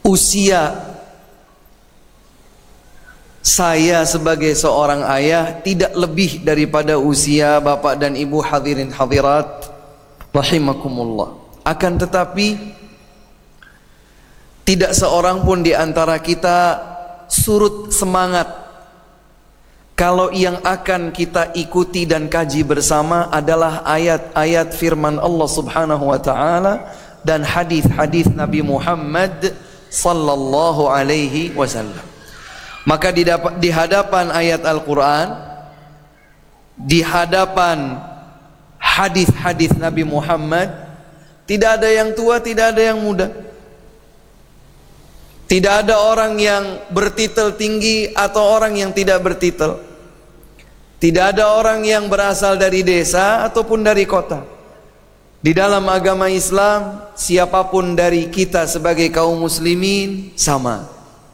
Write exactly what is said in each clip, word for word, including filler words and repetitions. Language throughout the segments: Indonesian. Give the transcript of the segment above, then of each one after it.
usia saya sebagai seorang ayah tidak lebih daripada usia bapak dan ibu hadirin hadirat rahimakumullah. Akan tetapi tidak seorang pun di antara kita surut semangat kalau yang akan kita ikuti dan kaji bersama adalah ayat-ayat firman Allah Subhanahu wa taala dan hadis-hadis Nabi Muhammad sallallahu alaihi wasallam. Maka di, di hadapan ayat Al-Qur'an, di hadapan hadis-hadis Nabi Muhammad, tidak ada yang tua, tidak ada yang muda. Tidak ada orang yang bertitel tinggi atau orang yang tidak bertitel. Tidak ada orang yang berasal dari desa ataupun dari kota. Di dalam agama Islam, siapapun dari kita sebagai kaum muslimin sama.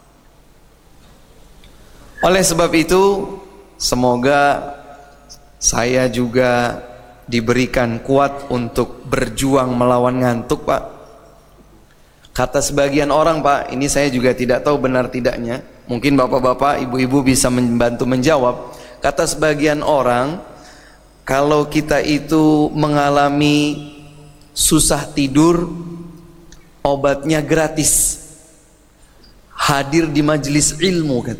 Oleh sebab itu, semoga saya juga diberikan kuat untuk berjuang melawan ngantuk, Pak. Kata sebagian orang, Pak, ini saya juga tidak tahu benar tidaknya. Mungkin bapak-bapak, ibu-ibu bisa membantu menjawab. Kata sebagian orang, kalau kita itu mengalami susah tidur, obatnya gratis. Hadir di majelis ilmu, kata.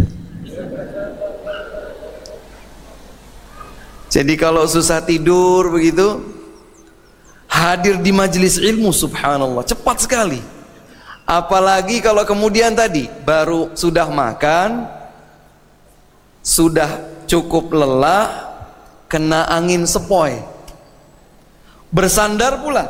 Jadi kalau susah tidur begitu, hadir di majelis ilmu, subhanallah, cepat sekali. Apalagi kalau kemudian tadi baru sudah makan, sudah cukup lelah, kena angin sepoi, bersandar pula,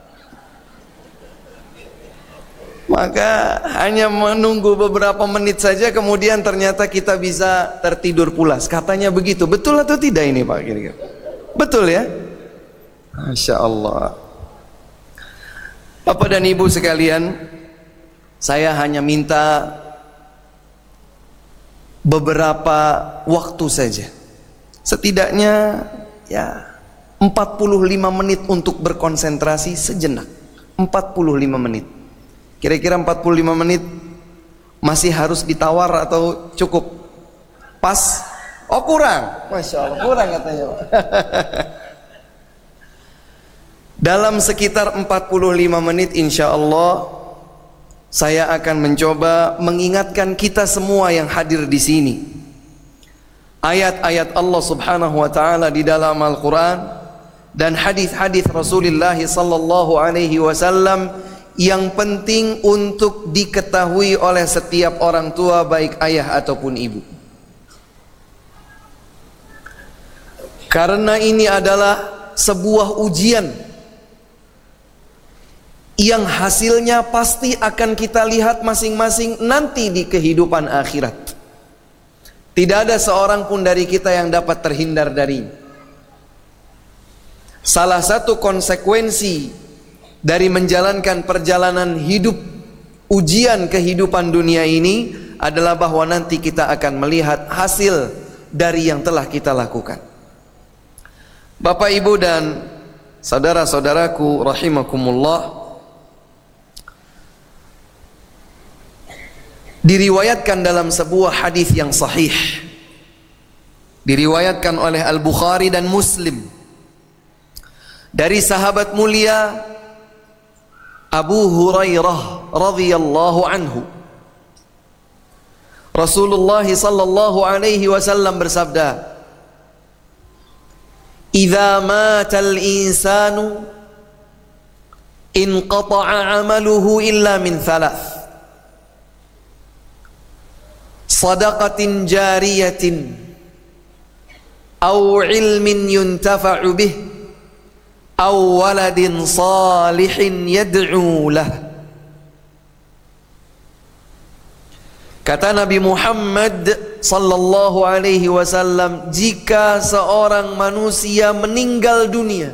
maka hanya menunggu beberapa menit saja, kemudian ternyata kita bisa tertidur pulas. Katanya begitu, betul atau tidak ini, Pak? Kira-kira betul ya? Masya Allah. Bapak dan Ibu sekalian, saya hanya minta beberapa waktu saja, setidaknya ya empat puluh lima menit untuk berkonsentrasi sejenak. Empat puluh lima menit. Kira-kira empat puluh lima menit masih harus ditawar atau cukup? Pas? Oh, kurang. Masya Allah, kurang katanya. Dalam sekitar empat puluh lima menit insya Allah saya akan mencoba mengingatkan kita semua yang hadir di sini ayat-ayat Allah Subhanahu wa taala di dalam Al-Qur'an dan hadis-hadis Rasulullah sallallahu alaihi wasallam yang penting untuk diketahui oleh setiap orang tua, baik ayah ataupun ibu. Karena ini adalah sebuah ujian yang hasilnya pasti akan kita lihat masing-masing nanti di kehidupan akhirat. Tidak ada seorang pun dari kita yang dapat terhindar dari. Salah satu konsekuensi dari menjalankan perjalanan hidup, ujian kehidupan dunia ini adalah bahwa nanti kita akan melihat hasil dari yang telah kita lakukan. Bapak, Ibu dan saudara-saudaraku rahimakumullah, diriwayatkan dalam sebuah hadis yang sahih, diriwayatkan oleh Al-Bukhari dan Muslim, dari sahabat mulia Abu Hurairah radhiyallahu anhu. Rasulullah sallallahu alaihi wasallam bersabda, "Idza matal insanu inqata'a 'amaluhu illa min thalath. Sadaqatin jariyatin aw ilmin yuntafa'u bih aw waladin salihin yad'u lah." Kata Nabi Muhammad sallallahu alaihi wasallam, jika seorang manusia meninggal dunia,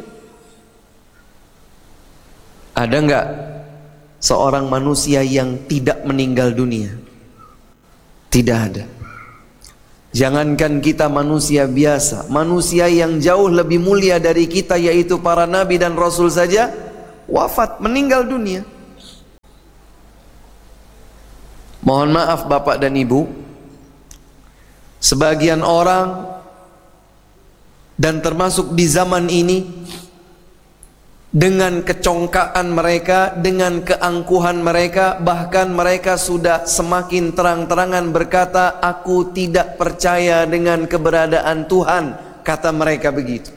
ada enggak seorang manusia yang tidak meninggal dunia? Tidak ada. Jangankan kita manusia biasa, manusia yang jauh lebih mulia dari kita, yaitu para nabi dan rasul saja wafat, meninggal dunia. Mohon maaf Bapak dan Ibu, sebagian orang dan termasuk di zaman ini, dengan kecongkaan mereka, dengan keangkuhan mereka, bahkan mereka sudah semakin terang-terangan berkata, aku tidak percaya dengan keberadaan Tuhan. Kata mereka begitu.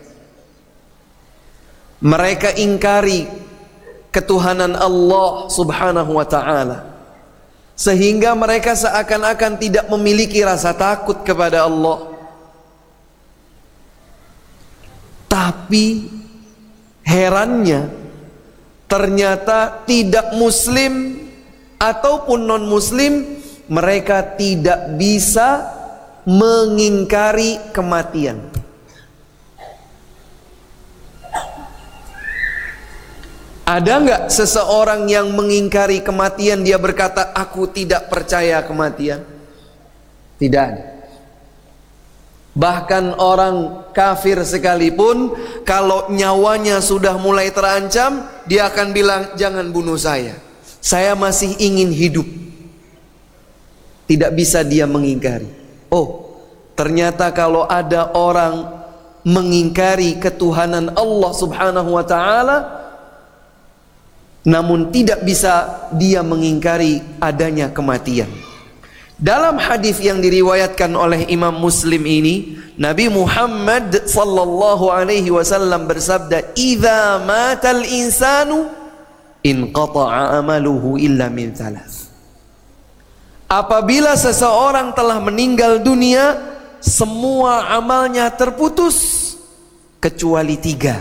Mereka ingkari ketuhanan Allah subhanahu wa ta'ala, sehingga mereka seakan-akan tidak memiliki rasa takut kepada Allah. Tapi herannya, ternyata tidak muslim ataupun non muslim, mereka tidak bisa mengingkari kematian. Ada nggak seseorang yang mengingkari kematian, dia berkata aku tidak percaya kematian? Tidak ada. Bahkan orang kafir sekalipun, kalau nyawanya sudah mulai terancam, dia akan bilang jangan bunuh saya, saya masih ingin hidup. Tidak bisa dia mengingkari. Oh, ternyata kalau ada orang mengingkari ketuhanan Allah subhanahu wa ta'ala, namun tidak bisa dia mengingkari adanya kematian. Dalam hadis yang diriwayatkan oleh Imam Muslim ini, Nabi Muhammad sallallahu alaihi wasallam bersabda, "Idza matal insanu inqata'a amaluhu illa min thalath." Apabila seseorang telah meninggal dunia, semua amalnya terputus kecuali tiga.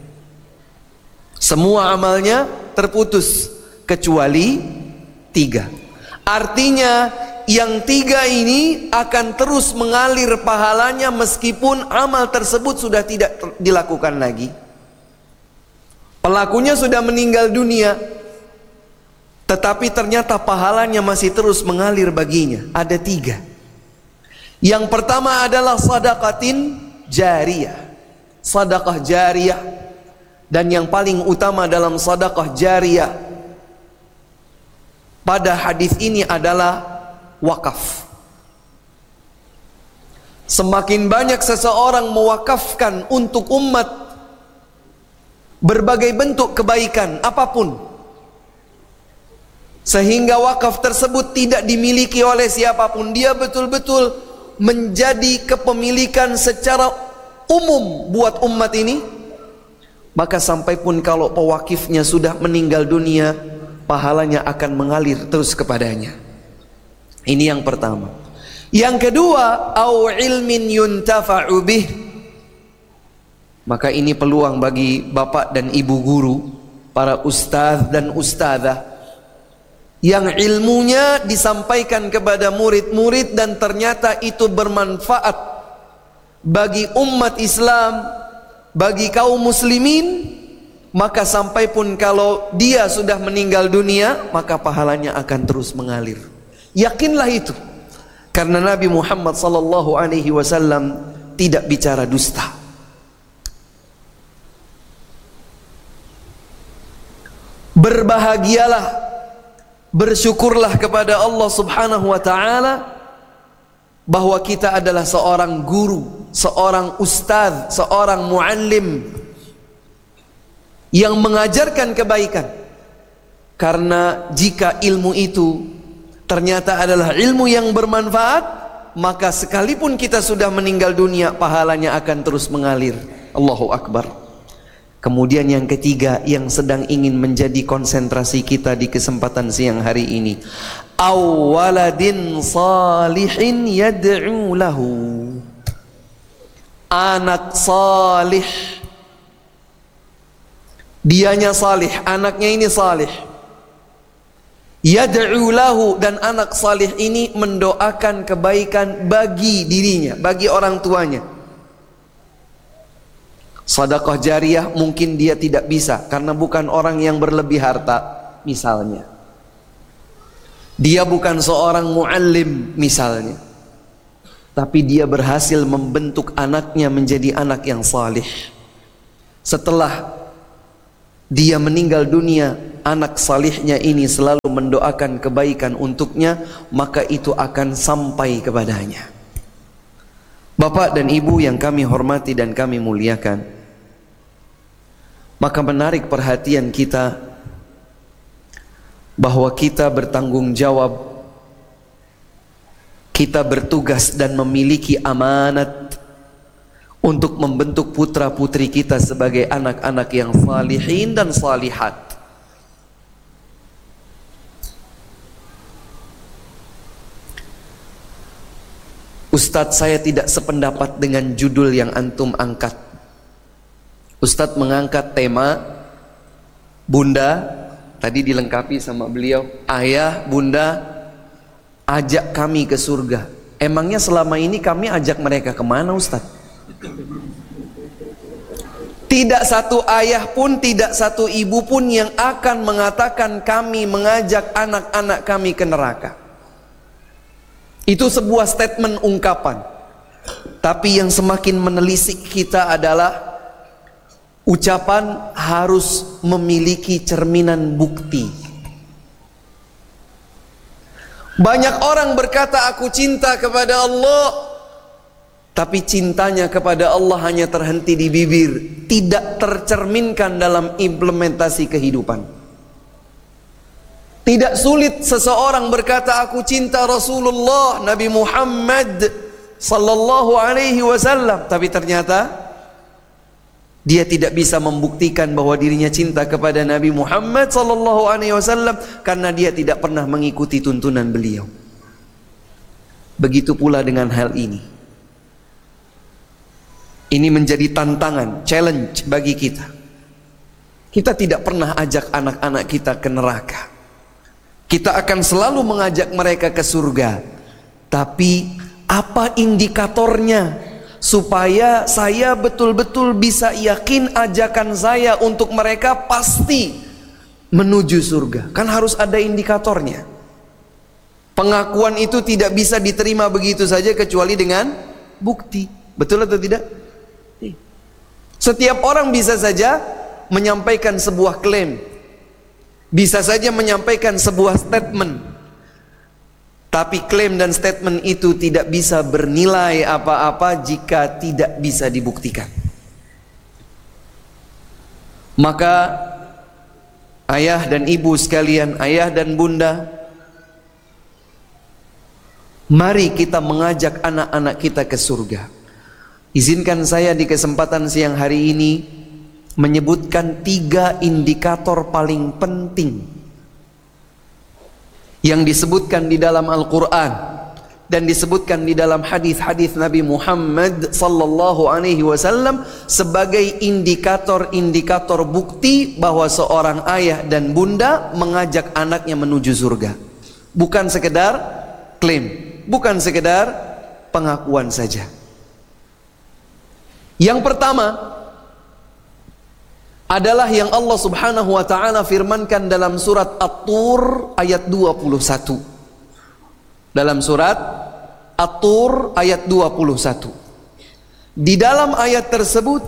Semua amalnya terputus kecuali tiga. Artinya yang tiga ini akan terus mengalir pahalanya meskipun amal tersebut sudah tidak dilakukan lagi. Pelakunya sudah meninggal dunia, tetapi ternyata pahalanya masih terus mengalir baginya. Ada tiga. Yang pertama adalah sadaqatin jariyah. Sadaqah jariyah. Dan yang paling utama dalam sadaqah jariyah pada hadis ini adalah wakaf. Semakin banyak seseorang mewakafkan untuk umat berbagai bentuk kebaikan apapun, sehingga wakaf tersebut tidak dimiliki oleh siapapun, dia betul-betul menjadi kepemilikan secara umum buat umat ini, maka sampai pun kalau pewakifnya sudah meninggal dunia, pahalanya akan mengalir terus kepadanya. Ini yang pertama. Yang kedua, au ilmin yuntafa'u bih. Maka ini peluang bagi bapak dan ibu guru, para ustaz dan ustazah, yang ilmunya disampaikan kepada murid-murid dan ternyata itu bermanfaat bagi umat Islam, bagi kaum muslimin, maka sampai pun kalau dia sudah meninggal dunia, maka pahalanya akan terus mengalir. Yakinlah itu, karena Nabi Muhammad sallallahu alaihi wasallam tidak bicara dusta. Berbahagialah, bersyukurlah kepada Allah subhanahu wa ta'ala bahwa kita adalah seorang guru, seorang ustaz, seorang muallim yang mengajarkan kebaikan. Karena jika ilmu itu ternyata adalah ilmu yang bermanfaat, maka sekalipun kita sudah meninggal dunia, pahalanya akan terus mengalir. Allahu Akbar. Kemudian yang ketiga yang sedang ingin menjadi konsentrasi kita di kesempatan siang hari ini, awaladin salihin yad'u lahu. Anak salih, dianya salih, anaknya ini salih. Yad'u lahu, dan anak salih ini mendoakan kebaikan bagi dirinya, bagi orang tuanya. Sedekah jariyah mungkin dia tidak bisa karena bukan orang yang berlebih harta misalnya. Dia bukan seorang muallim misalnya. Tapi dia berhasil membentuk anaknya menjadi anak yang salih. Setelah dia meninggal dunia, anak salihnya ini selalu mendoakan kebaikan untuknya, maka itu akan sampai kepadanya. Bapak dan Ibu yang kami hormati dan kami muliakan, maka menarik perhatian kita bahwa kita bertanggung jawab, kita bertugas dan memiliki amanat untuk membentuk putra putri kita sebagai anak-anak yang salihin dan salihat. Ustadz, saya tidak sependapat dengan judul yang antum angkat. Ustadz mengangkat tema Bunda, tadi dilengkapi sama beliau, ayah, bunda, ajak kami ke surga. Emangnya selama ini kami ajak mereka kemana, Ustadz? Tidak satu ayah pun, tidak satu ibu pun yang akan mengatakan kami mengajak anak-anak kami ke neraka. Itu sebuah statement ungkapan. Tapi yang semakin menelisik kita adalah ucapan harus memiliki cerminan bukti. Banyak orang berkata aku cinta kepada Allah, tapi cintanya kepada Allah hanya terhenti di bibir, tidak tercerminkan dalam implementasi kehidupan. Tidak sulit seseorang berkata aku cinta Rasulullah Nabi Muhammad sallallahu alaihi wasallam, tapi ternyata dia tidak bisa membuktikan bahwa dirinya cinta kepada Nabi Muhammad sallallahu alaihi wasallam karena dia tidak pernah mengikuti tuntunan beliau. Begitu pula dengan hal ini. Ini menjadi tantangan, challenge bagi kita. Kita tidak pernah ajak anak-anak kita ke neraka. Kita akan selalu mengajak mereka ke surga. Tapi apa indikatornya supaya saya betul-betul bisa yakin ajakan saya untuk mereka pasti menuju surga? Kan harus ada indikatornya. Pengakuan itu tidak bisa diterima begitu saja kecuali dengan bukti. Betul atau tidak? Setiap orang bisa saja menyampaikan sebuah klaim, bisa saja menyampaikan sebuah statement, tapi klaim dan statement itu tidak bisa bernilai apa-apa jika tidak bisa dibuktikan. Maka ayah dan ibu sekalian, ayah dan bunda, mari kita mengajak anak-anak kita ke surga. Izinkan saya di kesempatan siang hari ini menyebutkan tiga indikator paling penting yang disebutkan di dalam Al-Quran dan disebutkan di dalam hadis-hadis Nabi Muhammad sallallahu alaihi wasallam sebagai indikator-indikator bukti bahwa seorang ayah dan bunda mengajak anaknya menuju surga. Bukan sekedar klaim, bukan sekedar pengakuan saja. Yang pertama adalah yang Allah Subhanahu wa taala firmankan dalam surat At-Tur ayat dua puluh satu. Dalam surat At-Tur ayat dua puluh satu. Di dalam ayat tersebut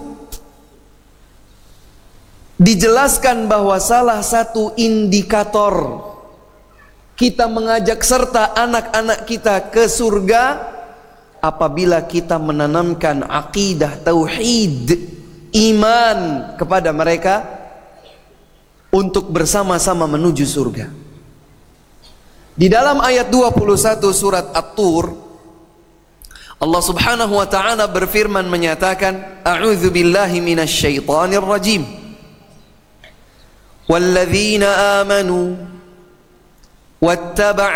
dijelaskan bahwa salah satu indikator kita mengajak serta anak-anak kita ke surga apabila kita menanamkan akidah tauhid, iman kepada mereka untuk bersama-sama menuju surga. Di dalam ayat dua puluh satu surat At-Tur, Allah Subhanahu wa taala berfirman menyatakan, a'udzu billahi minasy syaithanir rajim. Walladzina amanu wattaba'